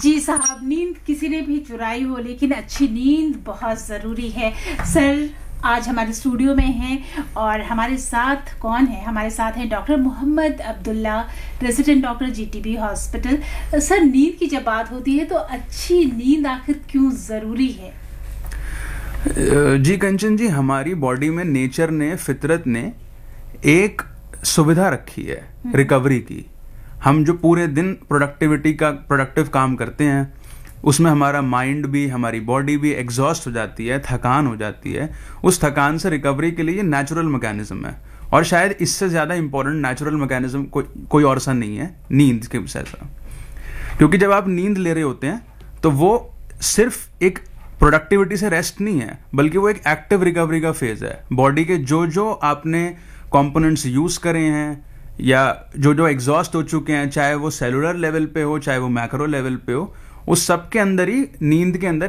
जी साहब, नींद किसी ने भी चुराई हो लेकिन अच्छी नींद बहुत ज़रूरी है। सर आज हमारे स्टूडियो में हैं और हमारे साथ कौन है? हमारे साथ हैं doctor Mohammad Abdullah, resident doctor GTB hospital. Sir, नींद की जब बात होती है तो अच्छी नींद आखिर क्यों ज़रूरी है? जी कंचन जी, हमारी बॉडी में नेचर ने, फितरत ने एक सुविधा रखी है रिकवरी की। हम जो पूरे दिन प्रोडक्टिव काम करते हैं उसमें हमारा माइंड भी, हमारी बॉडी भी एग्जॉस्ट हो जाती है, थकान हो जाती है। उस थकान से रिकवरी के लिए ये नेचुरल मैकेनिज्म है और शायद इससे ज़्यादा इंपॉर्टेंट नेचुरल मैकेनिज्म कोई और सा नहीं है नींद के जैसा। क्योंकि जब आप नींद ले रहे होते हैं तो वो सिर्फ एक प्रोडक्टिविटी से रेस्ट नहीं है, बल्कि वो एक एक्टिव रिकवरी का फेज है। बॉडी के जो आपने कंपोनेंट्स यूज करे हैं या जो एग्जॉस्ट हो चुके हैं, चाहे वो सेलुलर लेवल पे हो, चाहे वो मैक्रो लेवल पे हो, उस सब के अंदर ही नींद के अंदर